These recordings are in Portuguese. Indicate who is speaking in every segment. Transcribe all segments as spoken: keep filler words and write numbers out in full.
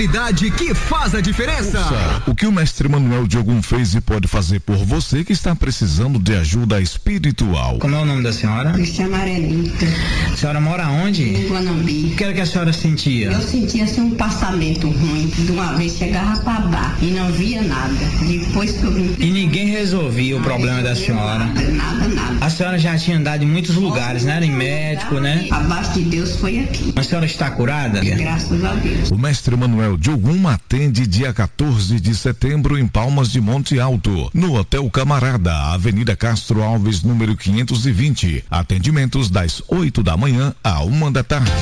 Speaker 1: qualidade que faz a diferença.
Speaker 2: Ouça, o que o mestre Manuel de Ogum fez e pode fazer por você que está precisando de ajuda espiritual.
Speaker 3: Como é o nome da senhora?
Speaker 4: Cristiana Arenita.
Speaker 3: A senhora mora onde?
Speaker 4: Em Guanambi.
Speaker 3: O que era que a senhora sentia?
Speaker 4: Eu sentia assim um passamento ruim. De uma vez chegava pra dar e não via nada. Depois que eu vim.
Speaker 3: E ninguém resolvia o problema da senhora?
Speaker 4: Nada, nada, nada.
Speaker 3: A senhora já tinha andado em muitos lugares, né? Era em médico, né?
Speaker 4: Abaixo de Deus foi aqui.
Speaker 3: A senhora está curada?
Speaker 4: Graças a Deus.
Speaker 2: O mestre Manuel de Ogum atende dia quatorze de setembro em Palmas de Monte Alto, no Hotel Camarada, Avenida Castro Alves, número quinhentos e vinte. Atendimentos das oito da manhã à uma da tarde.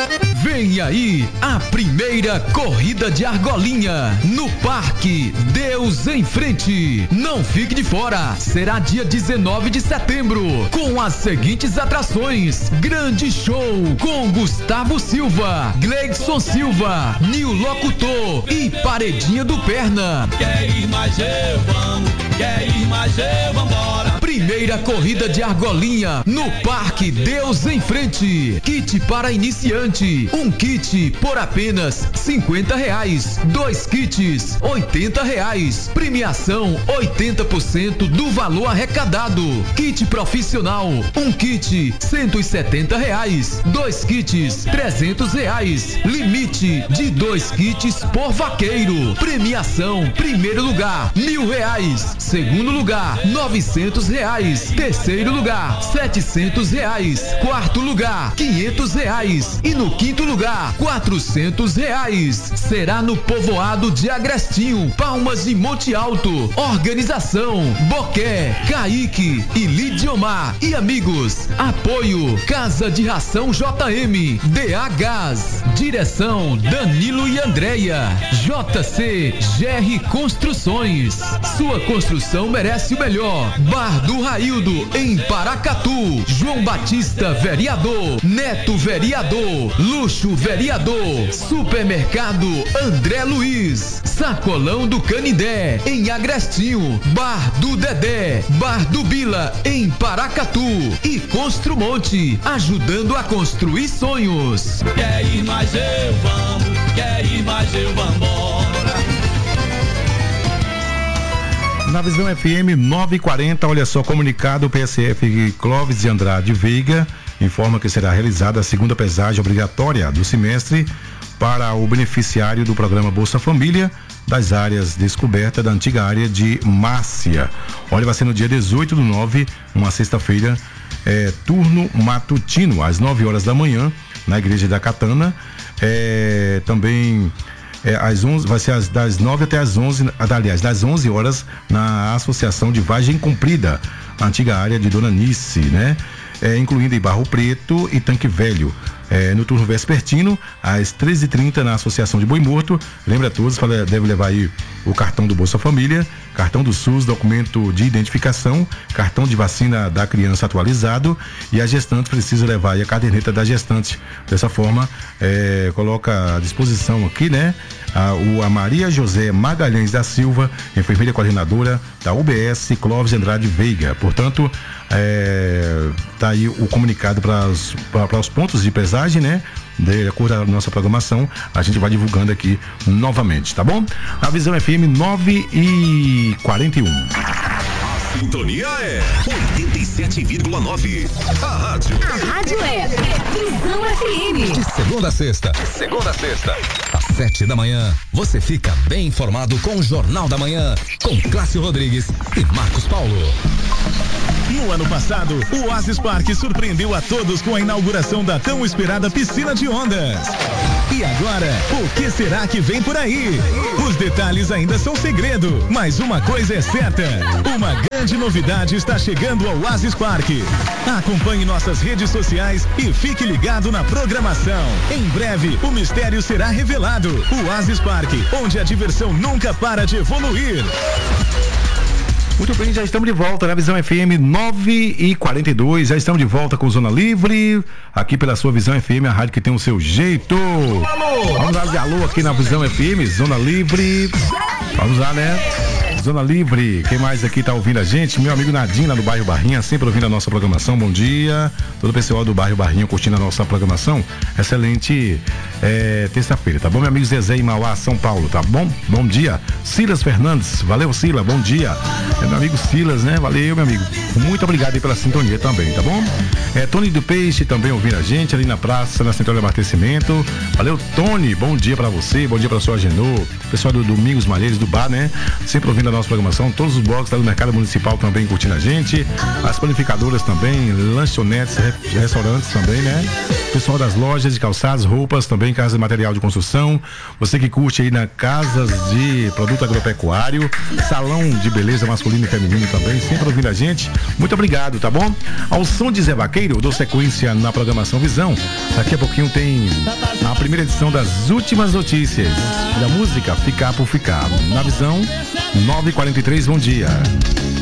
Speaker 1: Vem aí a primeira corrida de argolinha no Parque Deus em Frente. Não fique de fora. Será dia dezenove de setembro com as seguintes atrações: grande show com Gustavo Silva, Gleidson Silva, Nil Locutor e Paredinha do Perna.
Speaker 5: Quer ir mais eu, vamos. Quer ir mais eu, vambora.
Speaker 1: Primeira corrida de argolinha no Parque Deus em Frente. Kit para iniciante. Um kit por apenas cinquenta reais. Dois kits, oitenta reais. Premiação oitenta por cento do valor arrecadado. Kit profissional. Um kit cento e setenta reais. Dois kits, trezentos reais. Limite de dois kits por vaqueiro. Premiação: primeiro lugar, mil reais. Segundo lugar, novecentos reais. Terceiro lugar, setecentos reais. Quarto lugar, quinhentos reais. E no quinto lugar, quatrocentos reais. Será no povoado de Agrestinho, Palmas de Monte Alto. Organização: Boqué, Kaique e Lidiomar e amigos. Apoio: Casa de Ração J M, D A Gás. Direção: Danilo e Andréia. J C G R Construções. Sua construção merece o melhor. Bar do Raildo em Paracatu. João Batista vereador. Neto vereador. Luxo vereador. Supermercado André Luiz. Sacolão do Canindé em Agrestinho. Bar do Dedé. Bar do Bila em Paracatu. E Construmonte, ajudando a construir sonhos.
Speaker 5: Quer ir mais eu, vamos. Quer ir mais eu, vambora.
Speaker 6: Na Visão F M nove e quarenta, olha só, comunicado, o P S F Clóvis de Andrade Veiga informa que será realizada a segunda pesagem obrigatória do semestre para o beneficiário do programa Bolsa Família das áreas descobertas da antiga área de Márcia. Olha, vai ser no dia dezoito do nove, uma sexta-feira, é, turno matutino, às nove horas da manhã, na Igreja da Catana. É, também É, às onze, vai ser as, das nove até as onze, aliás, das onze horas na Associação de Vargem Comprida, a antiga área de Dona Nice, né? É, incluindo em Barro Preto e Tanque Velho. É, no turno vespertino, às treze e trinta, na Associação de Boi Morto. Lembra a todos, fala, deve levar aí o cartão do Bolsa Família, cartão do SUS, documento de identificação, cartão de vacina da criança atualizado, e a gestante precisa levar aí a caderneta da gestante. Dessa forma, é, coloca à disposição aqui, né? A, o, a Maria José Magalhães da Silva, enfermeira coordenadora da U B S Clóvis Andrade Veiga. Portanto, é, tá aí o comunicado para os pontos de pesagem, né? De acordo com a nossa programação, a gente vai divulgando aqui novamente, tá bom? A Visão F M nove e quarenta e um.
Speaker 7: Sintonia é oitenta e sete vírgula nove. A rádio.
Speaker 8: A rádio é Visão F M.
Speaker 1: De segunda a sexta.
Speaker 7: De segunda a sexta.
Speaker 1: Às sete da manhã, você fica bem informado com o Jornal da Manhã, com Cláudio Rodrigues e Marcos Paulo.
Speaker 9: No ano passado, o Oasis Park surpreendeu a todos com a inauguração da tão esperada piscina de ondas. E agora, o que será que vem por aí? Os detalhes ainda são segredo, mas uma coisa é certa: uma grande novidade está chegando ao Oasis Park. Acompanhe nossas redes sociais e fique ligado na programação. Em breve, o mistério será revelado. O Oasis Park, onde a diversão nunca para de evoluir.
Speaker 6: Muito bem, já estamos de volta na Visão F M nove e quarenta e dois, já estamos de volta com Zona Livre, aqui pela sua Visão F M, a rádio que tem o seu jeito. Alô! Vamos dar de alô aqui na Visão F M, Zona Livre. Vamos lá, né? Zona Livre, quem mais aqui tá ouvindo a gente? Meu amigo Nadinho, lá do bairro Barrinha, sempre ouvindo a nossa programação. Bom dia. Todo o pessoal do bairro Barrinha curtindo a nossa programação. Excelente é, terça-feira, tá bom? Meu amigo Zezé em Mauá, São Paulo, tá bom? Bom dia. Silas Fernandes, valeu, Silas, bom dia. É meu amigo Silas, né? Valeu, meu amigo. Muito obrigado aí pela sintonia também, tá bom? É, Tony do Peixe também ouvindo a gente ali na praça, na central de abastecimento. Valeu, Tony, bom dia pra você, bom dia pra sua Agenor, pessoal do Domingos Malheiros do bar, né? Sempre ouvindo a nossa programação, todos os blocos lá do Mercado Municipal também curtindo a gente, as panificadoras também, lanchonetes, restaurantes também, né? Pessoal das lojas de calçados, roupas também, casa de material de construção, você que curte aí na casas de produto agropecuário, salão de beleza masculino e feminino também, sempre ouvindo a gente, muito obrigado, tá bom? Ao som de Zé Vaqueiro, dou sequência na programação Visão, daqui a pouquinho tem a primeira edição das últimas notícias da música Ficar por Ficar, na Visão nove e quarenta e três, bom dia.